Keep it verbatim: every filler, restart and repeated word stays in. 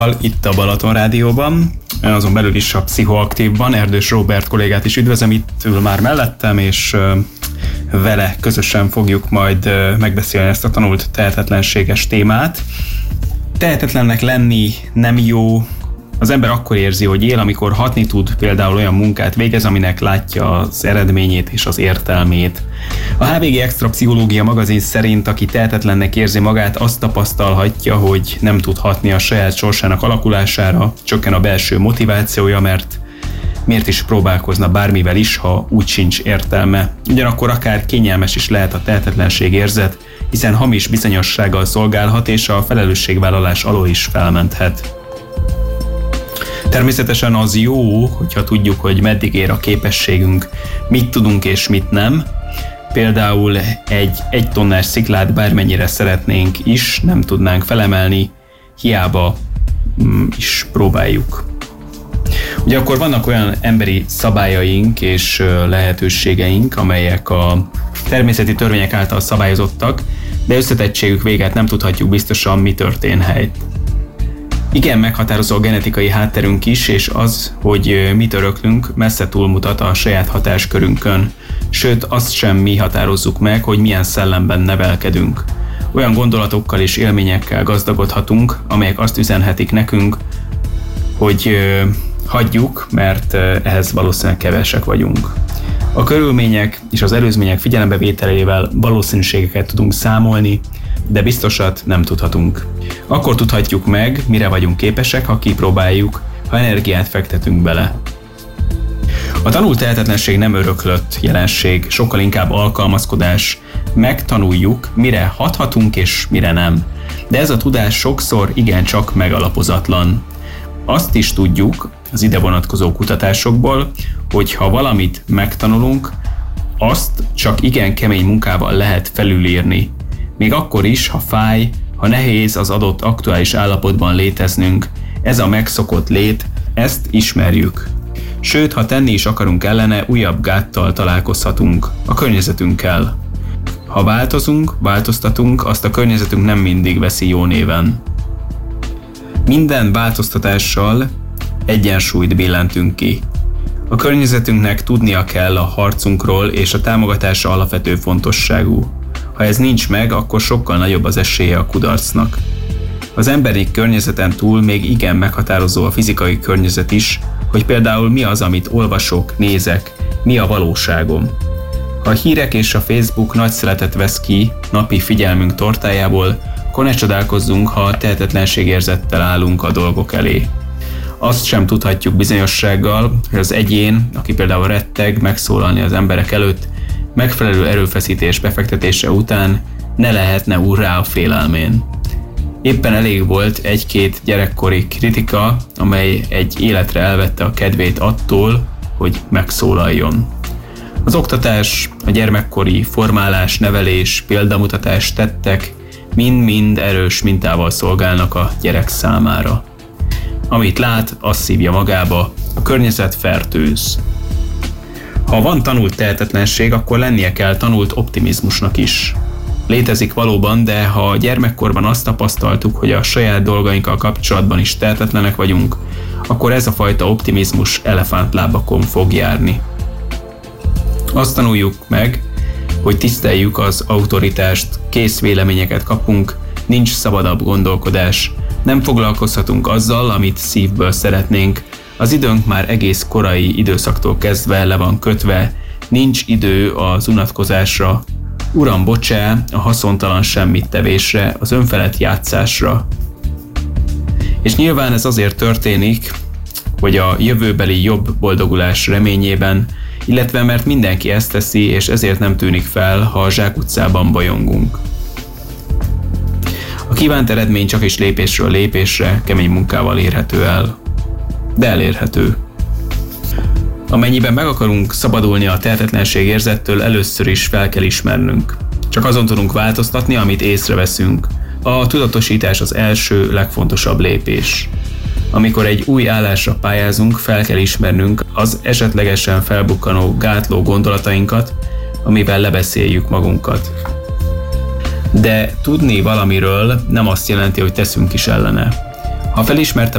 Itt a Balaton Rádióban, azon belül is a Pszichoaktívban. Erdős Róbert kollégát is üdvözlöm, itt ül már mellettem, és vele közösen fogjuk majd megbeszélni ezt a tanult tehetetlenséges témát. Tehetetlennek lenni nem jó. Az ember akkor érzi, hogy él, amikor hatni tud, például olyan munkát végez, aminek látja az eredményét és az értelmét. A há vé gé Extra Pszichológia magazin szerint, aki tehetetlennek érzi magát, azt tapasztalhatja, hogy nem tud hatni a saját sorsának alakulására, csökken a belső motivációja, mert miért is próbálkozna bármivel is, ha úgy sincs értelme. Ugyanakkor akár kényelmes is lehet a tehetetlenség érzet, hiszen hamis bizonyossággal szolgálhat, és a felelősségvállalás alól is felmenthet. Természetesen az jó, hogyha tudjuk, hogy meddig ér a képességünk, mit tudunk és mit nem. Például egy egy tonnás sziklát bármennyire szeretnénk is, nem tudnánk felemelni, hiába mm, is próbáljuk. Ugye akkor vannak olyan emberi szabályaink és lehetőségeink, amelyek a természeti törvények által szabályozottak, de összetettségük véget nem tudhatjuk biztosan, mi történhet. Igen, meghatározó a genetikai hátterünk is, és az, hogy mit öröklünk, messze túlmutat a saját hatáskörünkön. Sőt, azt sem mi határozzuk meg, hogy milyen szellemben nevelkedünk. Olyan gondolatokkal és élményekkel gazdagodhatunk, amelyek azt üzenhetik nekünk, hogy ö, hagyjuk, mert ö, ehhez valószínűleg kevesek vagyunk. A körülmények és az előzmények figyelembevételével valószínűségeket tudunk számolni, de biztosat nem tudhatunk. Akkor tudhatjuk meg, mire vagyunk képesek, ha kipróbáljuk, ha energiát fektetünk bele. A tanult tehetetlenség nem öröklött jelenség, sokkal inkább alkalmazkodás. Megtanuljuk, mire hathatunk és mire nem. De ez a tudás sokszor igencsak megalapozatlan. Azt is tudjuk az ide vonatkozó kutatásokból, hogy ha valamit megtanulunk, azt csak igen kemény munkával lehet felülírni. Még akkor is, ha fáj, ha nehéz az adott aktuális állapotban léteznünk, ez a megszokott lét, ezt ismerjük. Sőt, ha tenni is akarunk ellene, újabb gáttal találkozhatunk, a környezetünkkel. Ha változunk, változtatunk, azt a környezetünk nem mindig veszi jó néven. Minden változtatással egyensúlyt billentünk ki. A környezetünknek tudnia kell a harcunkról, és a támogatása alapvető fontosságú. Ha ez nincs meg, akkor sokkal nagyobb az esélye a kudarcnak. Az emberi környezeten túl még igen meghatározó a fizikai környezet is, hogy például mi az, amit olvasok, nézek, mi a valóságom. Ha a hírek és a Facebook nagy szeletet vesz ki napi figyelmünk tortájából, akkor ne csodálkozzunk, ha a tehetetlenségérzettel állunk a dolgok elé. Azt sem tudhatjuk bizonyossággal, hogy az egyén, aki például retteg megszólalni az emberek előtt, megfelelő erőfeszítés befektetése után ne lehetne úrrá a félelmén. Éppen elég volt egy-két gyerekkori kritika, amely egy életre elvette a kedvét attól, hogy megszólaljon. Az oktatás, a gyermekkori formálás, nevelés, példamutatás, tettek mind-mind erős mintával szolgálnak a gyerek számára. Amit lát, azt szívja magába, a környezet fertőz. Ha van tanult tehetetlenség, akkor lennie kell tanult optimizmusnak is. Létezik valóban, de ha gyermekkorban azt tapasztaltuk, hogy a saját dolgainkkal kapcsolatban is tehetetlenek vagyunk, akkor ez a fajta optimizmus elefántlábakon fog járni. Azt tanuljuk meg, hogy tiszteljük az autoritást, kész véleményeket kapunk, nincs szabadabb gondolkodás, nem foglalkozhatunk azzal, amit szívből szeretnénk, az időnk már egész korai időszaktól kezdve le van kötve, nincs idő az unatkozásra, uram bocsá, a haszontalan semmit tevésre, az önfelett játszásra. És nyilván ez azért történik, hogy a jövőbeli jobb boldogulás reményében, illetve mert mindenki ezt teszi, és ezért nem tűnik fel, ha a zsákutcában bolyongunk. A kívánt eredmény csak is lépésről lépésre, kemény munkával érhető el. De elérhető. Amennyiben meg akarunk szabadulni a tehetetlenség érzettől, először is fel kell ismernünk. Csak azon tudunk változtatni, amit észreveszünk. A tudatosítás az első, legfontosabb lépés. Amikor egy új állásra pályázunk, fel kell ismernünk az esetlegesen felbukkanó gátló gondolatainkat, amivel lebeszéljük magunkat. De tudni valamiről nem azt jelenti, hogy teszünk is ellene. Ha felismertem